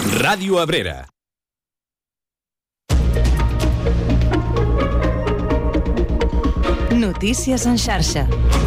Ràdio Abrera. Notícies en xarxa.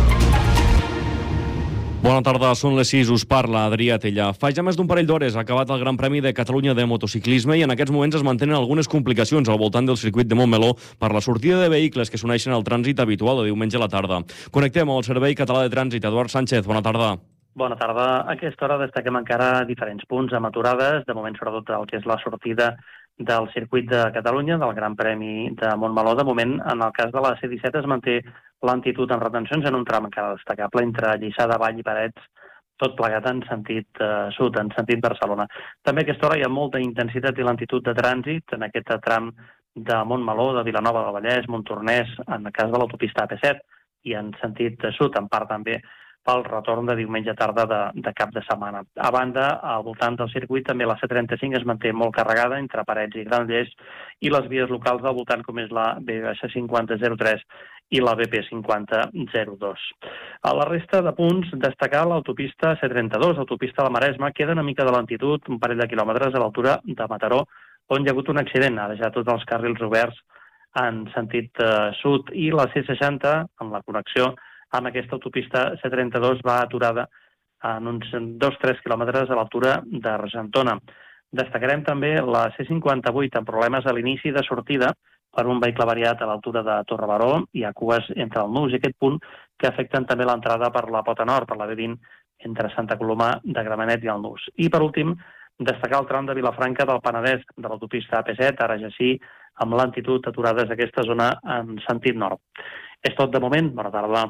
Bona tarda, són les 6, us parla Adrià Tella. Fa ja més d'un parell d'hores ha acabat el Gran Premi de Catalunya de motociclisme i en aquests moments es mantenen algunes complicacions al voltant del circuit de Montmeló per la sortida de vehicles que s'uneixen al trànsit habitual de diumenge a la tarda. Connectem amb el Servei Català de Trànsit. Eduard Sánchez, bona tarda. Bona tarda. A aquesta hora destaquem encara diferents punts amb aturades, de moment sobretot el que és la sortida del circuit de Catalunya, del Gran Premi de Montmeló. De moment, en el cas de la C-17 es manté lentitud en retencions en un tram encara destacable entre Lliçà de Vall i Parets, tot plegat en sentit sud, en sentit Barcelona. També a aquesta hora hi ha molta intensitat i lentitud de trànsit en aquest tram de Montmeló, de Vilanova del Vallès, Montornès, en el cas de l'autopista AP7 i en sentit sud, en part també pel retorn de diumenge tarda de cap de setmana. A banda, al voltant del circuit, també la C35 es manté molt carregada entre Parets i Granollers i les vies locals del voltant, com és la B5003 i la BP5002. A la resta de punts, destacar l'autopista C32, l'autopista de la Maresma, queda una mica de lentitud, un parell de quilòmetres a l'altura de Mataró, on hi ha hagut un accident, ha deixat tots els carrils oberts en sentit sud, i la C60, en la connexió amb aquesta autopista C32, va aturada en uns 2-3 quilòmetres a l'altura d'Argentona. Destacarem també la C58 amb problemes a l'inici de sortida per un vehicle variat a l'altura de Torrebaró. Hi ha cues entre el Nus i aquest punt que afecten també l'entrada per la Pota Nord, per la B20, entre Santa Coloma de Gramenet i el Nus. I per últim, destacar el tram de Vilafranca del Penedès, de l'autopista AP7, ara ja sí, amb lentitud aturades a aquesta zona en sentit nord. És tot de moment. Bona tarda.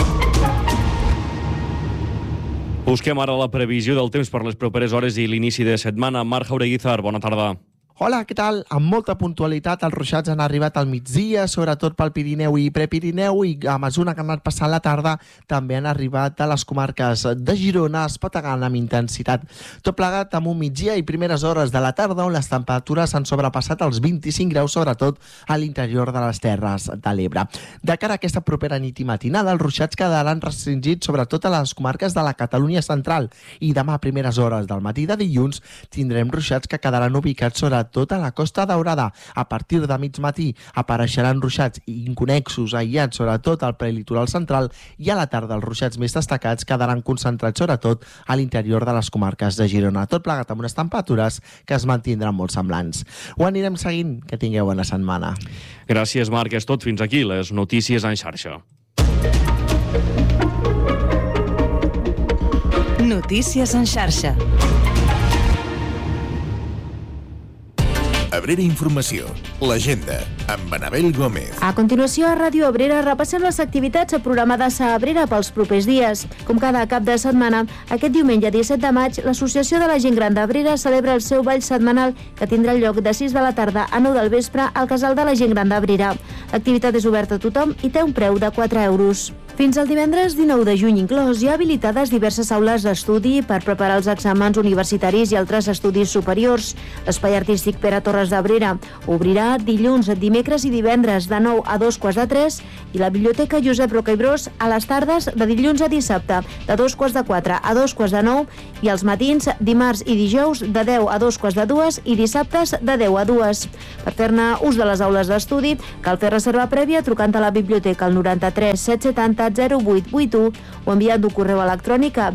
Busquem ara la previsió del temps per les properes hores i l'inici de setmana. Marc Jaureguizar, bona tarda. Hola, què tal? Amb molta puntualitat els ruixats han arribat al migdia, sobretot pel Pirineu i Prepirineu, i a mesura que han anat passant la tarda també han arribat a les comarques de Girona, Esparreguera amb intensitat. Tot plegat amb un migdia i primeres hores de la tarda on les temperatures han sobrepassat els 25 graus, sobretot a l'interior de les Terres de l'Ebre. De cara a aquesta propera nit i matinada, els ruixats quedaran restringits sobretot a les comarques de la Catalunya central, i demà a primeres hores del matí de dilluns tindrem ruixats que quedaran ubicats sobretot a la Costa Daurada. A partir de mig matí apareixeran ruixats inconnexos aïllats sobretot al prelitoral central, i a la tarda els ruixats més destacats quedaran concentrats sobretot a l'interior de les comarques de Girona. Tot plegat amb unes temperatures que es mantindran molt semblants. Ho anirem seguint. Que tingueu bona setmana. Gràcies, Marc. És tot. Fins aquí les notícies en xarxa. Notícies en xarxa. Abrera Informació, l'agenda, amb Anabel Gómez. A continuació, a Ràdio Abrera repassem les activitats programades a Abrera pels propers dies. Com cada cap de setmana, aquest diumenge 17 de maig, l'Associació de la Gent Gran d'Abrera celebra el seu ball setmanal, que tindrà lloc de 6 de la tarda a 9 del vespre al Casal de la Gent Gran d'Abrera. L'activitat és oberta a tothom i té un preu de 4 euros. Fins al divendres 19 de juny inclòs, hi ha habilitades diverses aules d'estudi per preparar els exàmens universitaris i altres estudis superiors. L'Espai Artístic Pere Torres d'Abrera obrirà dilluns, dimecres i divendres de 9 a 2:45 i la Biblioteca Josep Roca i Bros a les tardes de dilluns a dissabte de 2:45 a 2:45 i els matins dimarts i dijous de 10 a 2:45 i dissabtes de 10 a 2. Per fer-ne ús de les aules d'estudi cal fer reserva prèvia trucant a la biblioteca al 93 770 0881 o enviant un correu electrònic a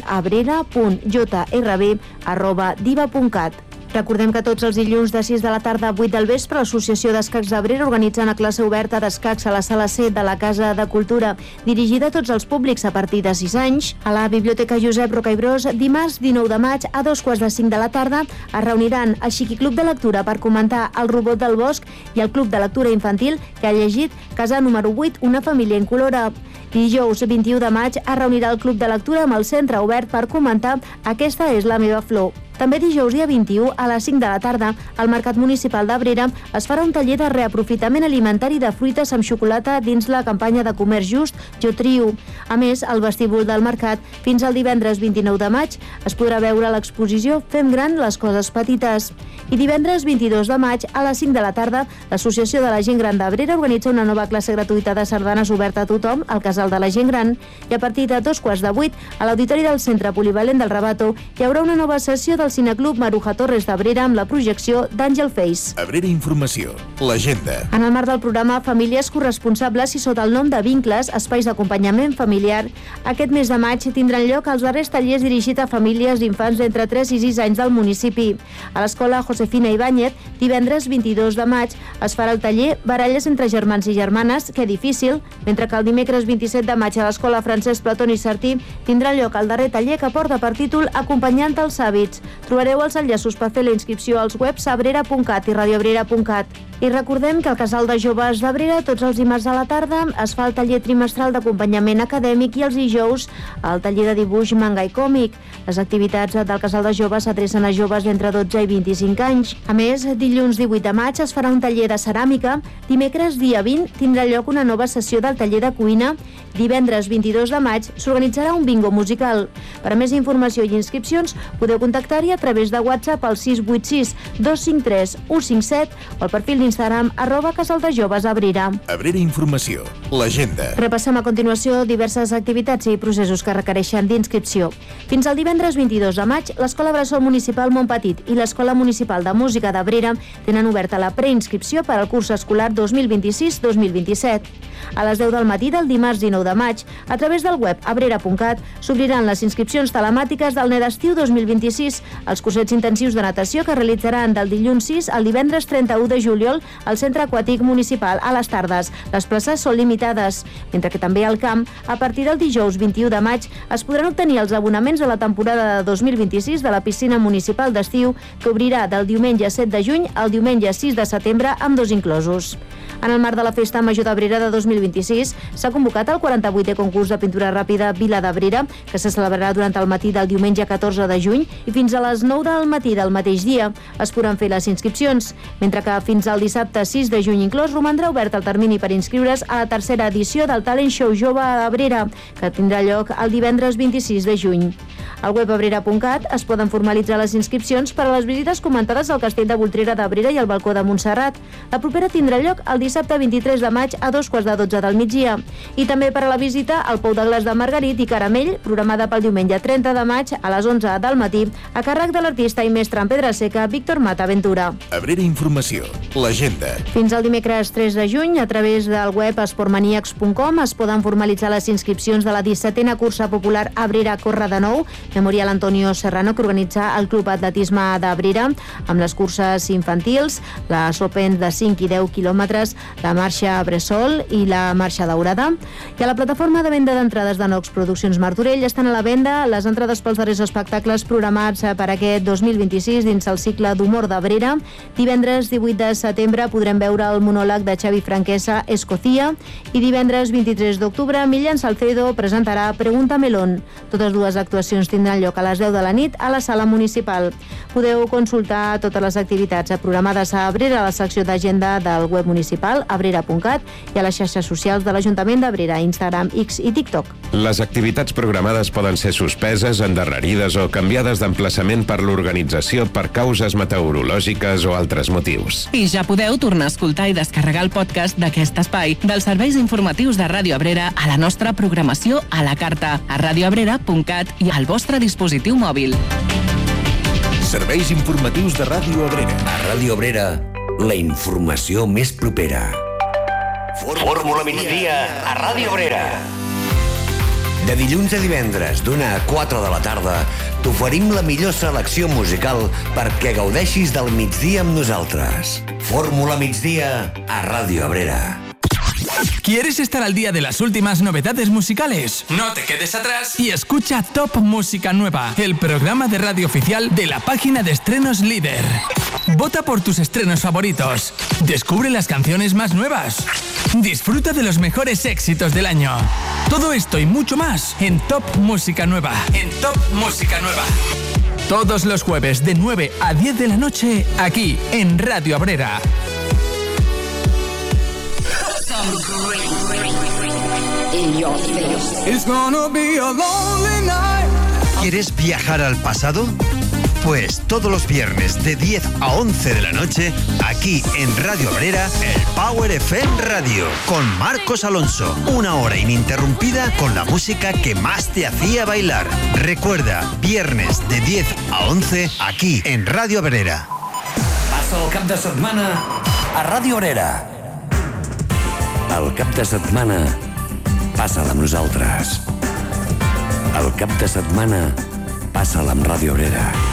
b.abrera.jrb@diva.cat. Recordem que tots els dilluns de 6 de la tarda a 8 del vespre l'Associació d'Escacs d'Abrera organitza una classe oberta d'escacs a la sala C de la Casa de Cultura, dirigida a tots els públics a partir de 6 anys. A la Biblioteca Josep Roca i Bros, dimarts 19 de maig a 2:45 de la tarda es reuniran el Xiqui Club de Lectura per comentar El robot del bosc i el Club de Lectura Infantil, que ha llegit Casa número 8, Una família incolora. Dijous 21 de maig es reunirà el Club de Lectura amb el Centre Obert per comentar Aquesta és la meva flor. També dijous dia 21 a les 5 de la tarda al Mercat Municipal d'Abrera es farà un taller de reaprofitament alimentari de fruites amb xocolata dins la campanya de comerç just Jo Trio. A més, al vestíbul del mercat, fins al divendres 29 de maig, es podrà veure l'exposició Fem gran les coses petites. I divendres 22 de maig a les 5 de la tarda, l'Associació de la Gent Gran d'Abrera organitza una nova classe gratuïta de sardanes oberta a tothom al Casal de la Gent Gran, i a partir de 7:15 a l'Auditori del Centre Polivalent del Rabato hi haurà una nova sessió del al Cineclub Maruja Torres d'Abrera amb la projecció d'Àngel Face. Abrera Informació, l'agenda. En el marc del programa Famílies Corresponsables i sota el nom de Vincles, espais d'acompanyament familiar, aquest mes de maig tindran lloc els darrers tallers dirigits a famílies d'infants d'entre 3 i 6 anys del municipi. A l'escola Josefina Ibáñez, divendres 22 de maig, es farà el taller Baralles entre germans i germanes, que difícil, mentre que el dimecres 27 de maig a l'escola Francesc Platón i Sartí tindrà lloc el darrer taller que porta per títol Acompanyant els hàbits. Trobareu els enllaços per fer la inscripció als webs abrera.cat i radioabrera.cat. I recordem que al Casal de Joves d'Abrera tots els dimarts a la tarda es fa el taller trimestral d'acompanyament acadèmic i els dijous el taller de dibuix, manga i còmic. Les activitats del Casal de Joves s'adrecen a joves d'entre 12 i 25 anys. A més, dilluns 18 de maig es farà un taller de ceràmica, dimecres dia 20 tindrà lloc una nova sessió del taller de cuina, divendres 22 de maig s'organitzarà un bingo musical. Per a més informació i inscripcions podeu contactar-hi a través de WhatsApp al 686 253 157 o al perfil d'Instagram @casaldejovesAbrera. Abrera Informació, l'agenda. Repassem a continuació diverses activitats i processos que requereixen d'inscripció. Fins al divendres 22 de maig, l'Escola Bressol Municipal Montpetit i l'Escola Municipal de Música d'Abrera tenen oberta la preinscripció per al curs escolar 2026-2027. A les 10 del matí del dimarts 19 de maig, a través del web abrera.cat, s'obriran les inscripcions telemàtiques del NED Estiu 2026, els cursets intensius de natació que realitzaran del dilluns 6 al divendres 31 de juliol al Centre Aquàtic Municipal a les tardes. Les places són limitades, mentre que també al camp, a partir del dijous 21 de maig, es podran obtenir els abonaments a la temporada de 2026 de la piscina municipal d'estiu, que obrirà del diumenge 7 de juny al diumenge 6 de setembre amb 2 inclosos. En el marc de la Festa Major d'Abrera de 2026 s'ha convocat el 48è concurs de pintura ràpida Vila d'Abrera, que se celebrarà durant el matí del diumenge 14 de juny i fins a les 9 del matí del mateix dia. Es podran fer les inscripcions, mentre que fins al dissabte 6 de juny inclòs romandrà obert el termini per inscriure's a la tercera edició del Talent Show Jove d'Abrera, que tindrà lloc el divendres 26 de juny. Al web abrera.cat es poden formalitzar les inscripcions per a les visites comentades al Castell de Voltrera d'Abrera i al Balcó de Montserrat. La propera tindrà lloc el dissabte 23 de maig a 2:15 del migdia. I també per a la visita al Pou de Glaç de Margarit i Caramell, programada pel diumenge 30 de maig a les 11 del matí, a càrrec de l'artista i mestre en pedra seca Víctor Mata Ventura. Abrera Informació, l'agenda. Fins al dimecres 3 de juny, a través del web esportmaniacs.com es poden formalitzar les inscripcions de la 17a cursa popular Abrera Corre de Nou, Memorial Antonio Serrano, que organitza el Club Atletisme d'Abrera, amb les curses infantils, les Open de 5 i 10 quilòmetres, la marxa Bressol i la marxa Daurada. I a la plataforma de venda d'entrades de Nox Produccions Martorell estan a la venda les entrades pels darrers espectacles programats per aquest 2026 dins el cicle d'humor d'Abrera. Divendres 18 de setembre podrem veure el monòleg de Xavi Franquesa, Escocia, i divendres 23 d'octubre Millán Salcedo presentarà Pregunta Melón. Totes dues actuacions tindran lloc a les 10 de la nit a la sala municipal. Podeu consultar totes les activitats programades a Abrera a la secció d'agenda del web municipal abrera.cat i a les xarxes socials de l'Ajuntament d'Abrera, Instagram, X i TikTok. Les activitats programades poden ser suspeses, endarrerides o canviades d'emplaçament per l'organització per causes meteorològiques o altres motius. I ja podeu tornar a escoltar i descarregar el podcast d'aquest espai dels serveis informatius de Ràdio Abrera a la nostra programació a la carta a radioabrera.cat i al vostre dispositiu mòbil. Serveis informatius de Ràdio Abrera. A Ràdio Abrera, la informació més propera. Fórmula migdia a Ràdio Abrera. De dilluns a divendres, d'1 a 4 de la tarda, t'oferim la millor selecció musical perquè gaudeixis del migdia amb nosaltres. Fórmula migdia a Ràdio Abrera. ¿Quieres estar al día de las últimas novedades musicales? No te quedes atrás y escucha Top Música Nueva, el programa de radio oficial de la página de estrenos líder. Vota por tus estrenos favoritos. Descubre las canciones más nuevas. Disfruta de los mejores éxitos del año. Todo esto y mucho más en Top Música Nueva. En Top Música Nueva. Todos los jueves de 9 a 10 de la noche, aquí en Radio Abrera. ¿Quieres viajar al pasado? Pues todos los viernes de 10 a 11 de la noche, aquí en Radio Abrera, el Power FM Radio, con Marcos Alonso. 1 hora ininterrumpida con la música que más te hacía bailar. Recuerda, viernes de 10 a 11, aquí en Radio Abrera. Passa el cap de setmana a Ràdio Abrera. El cap de setmana passa'l amb nosaltres. El cap de setmana passa'l amb Ràdio Abrera.